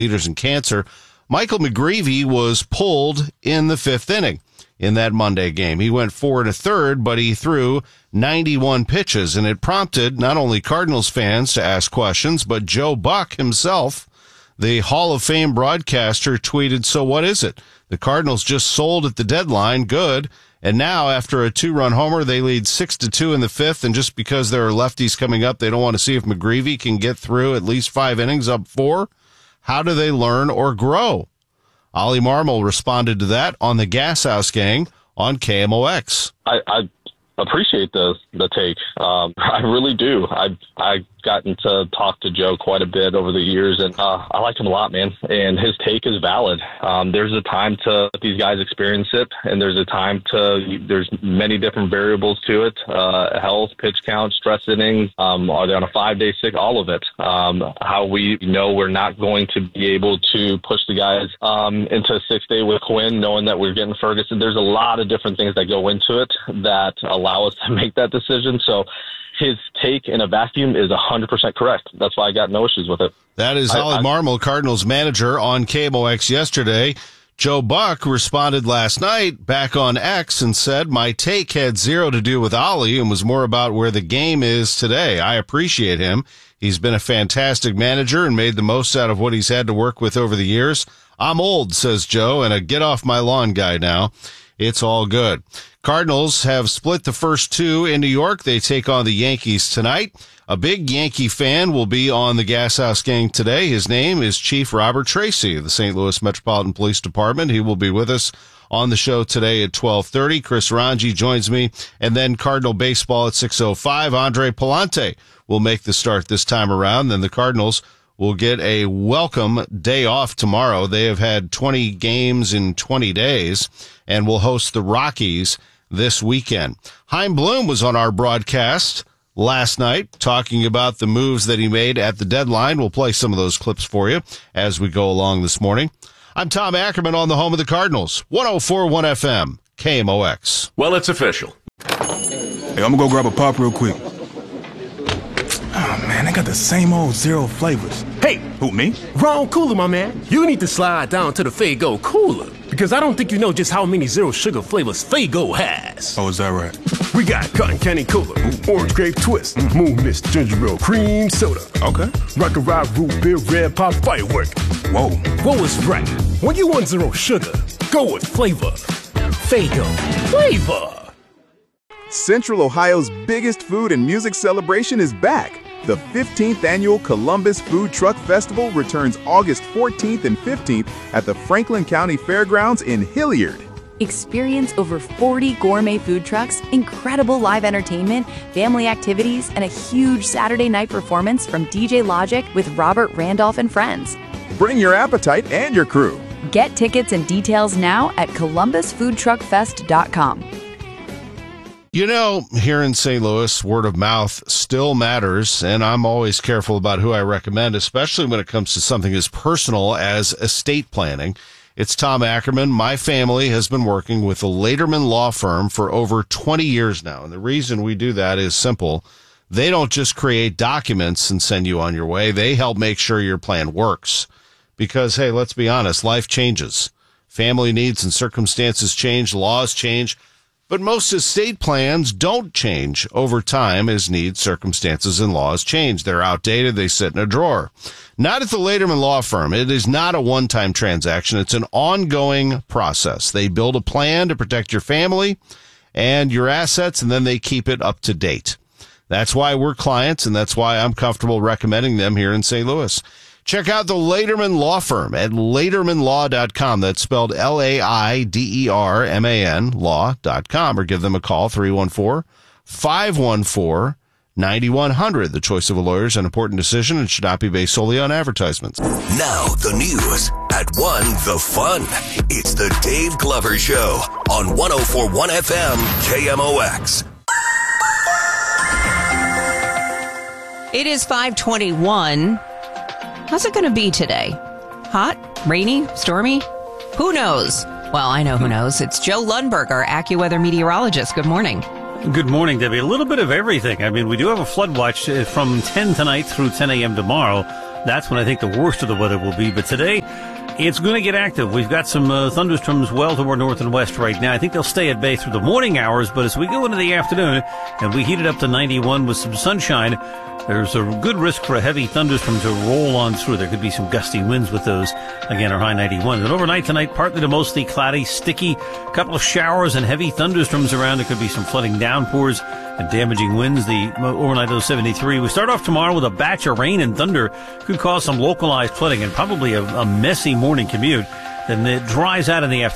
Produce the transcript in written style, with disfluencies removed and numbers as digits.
leaders in cancer. Michael McGreevy was pulled in the fifth inning in that Monday game. He went 4 1/3, but he threw 91 pitches, and it prompted not only Cardinals fans to ask questions, but Joe Buck himself, the Hall of Fame broadcaster, tweeted, "So what is it? The Cardinals just sold at the deadline. Good. And now, after a 2-run homer, they lead 6-2 in the fifth, and just because there are lefties coming up, they don't want to see if McGreevy can get through at least 5 innings up 4. How do they learn or grow?" Ollie Marmol responded to that on the Gas House Gang on KMOX. I appreciate the take. I really do. I've gotten to talk to Joe quite a bit over the years, and I like him a lot, man. And his take is valid. There's a time to let these guys experience it, and there's there's many different variables to it. Health, pitch count, stress innings, are they on a 5-day sick, all of it. How we know we're not going to be able to push the guys into a 6-day with Quinn, knowing that we're getting Ferguson. There's a lot of different things that go into it that allow us to make that decision. So his take in a vacuum is 100% correct. That's why I got no issues with it. That is Ollie Marmol, Cardinals manager, on KMOX yesterday. Joe Buck responded last night back on X and said, "My take had zero to do with Ollie and was more about where the game is today. I appreciate him. He's been a fantastic manager and made the most out of what he's had to work with over the years. I'm old," says Joe, "and a get off my lawn guy now. It's all good." Cardinals have split the first 2 in New York. They take on the Yankees tonight. A big Yankee fan will be on the Gas House Gang today. His name is Chief Robert Tracy of the St. Louis Metropolitan Police Department. He will be with us on the show today at 12:30. Chris Ranji joins me, and then Cardinal baseball at 6:05. Andre Palante will make the start this time around. Then the Cardinals will get a welcome day off tomorrow. They have had 20 games in 20 days and will host the Rockies this weekend. Chaim Bloom was on our broadcast last night talking about the moves that he made at the deadline. We'll play some of those clips for you as we go along this morning. I'm Tom Ackerman on the home of the Cardinals, 104.1 FM, KMOX. Well, it's official. Hey, I'm gonna go grab a pop real quick. Oh, man, they got the same old zero flavors. Hey! Who, me? Wrong cooler, my man. You need to slide down to the Faygo cooler, because I don't think you know just how many zero sugar flavors Faygo has. Oh, is that right? We got Cotton Candy Cola, Orange Grape Twist, Moon Mist Ginger Ale Cream Soda. Okay. Rocket Ride Root Beer Red Pop Firework. Whoa. What was right? When you want zero sugar, go with flavor. Faygo. Flavor. Central Ohio's biggest food and music celebration is back. The 15th annual Columbus Food Truck Festival returns August 14th and 15th at the Franklin County Fairgrounds in Hilliard. Experience over 40 gourmet food trucks, incredible live entertainment, family activities, and a huge Saturday night performance from DJ Logic with Robert Randolph and friends. Bring your appetite and your crew. Get tickets and details now at columbusfoodtruckfest.com. You know, here in St. Louis, word of mouth still matters, and I'm always careful about who I recommend, especially when it comes to something as personal as estate planning. It's Tom Ackerman. My family has been working with the Laterman Law Firm for over 20 years now, and the reason we do that is simple. They don't just create documents and send you on your way. They help make sure your plan works. Because, hey, let's be honest, life changes. Family needs and circumstances change, laws change. But most estate plans don't change over time as needs, circumstances, and laws change. They're outdated. They sit in a drawer. Not at the Laterman Law Firm. It is not a one-time transaction. It's an ongoing process. They build a plan to protect your family and your assets, and then they keep it up to date. That's why we're clients, and that's why I'm comfortable recommending them here in St. Louis. Check out the Laterman Law Firm at latermanlaw.com. That's spelled Laiderman law.com, or give them a call, 314-514-9100. The choice of a lawyer is an important decision and should not be based solely on advertisements. Now the news at 1, the fun. It's the Dave Glover Show on 104.1 FM KMOX. It is 5:21. How's it going to be today? Hot? Rainy? Stormy? Who knows? Well, I know who knows. It's Joe Lundberg, our AccuWeather meteorologist. Good morning. Good morning, Debbie. A little bit of everything. I mean, we do have a flood watch from 10 tonight through 10 a.m. tomorrow. That's when I think the worst of the weather will be. But today, it's going to get active. We've got some thunderstorms well to our north and west right now. I think they'll stay at bay through the morning hours, but as we go into the afternoon and we heat it up to 91 with some sunshine, there's a good risk for a heavy thunderstorm to roll on through. There could be some gusty winds with those. Again, our high 91. And overnight tonight, partly to mostly cloudy, sticky, couple of showers and heavy thunderstorms around. There could be some flooding downpours and damaging winds. The overnight low 73. We start off tomorrow with a batch of rain and thunder. Could cause some localized flooding and probably a messy morning commute. Then it dries out in the afternoon.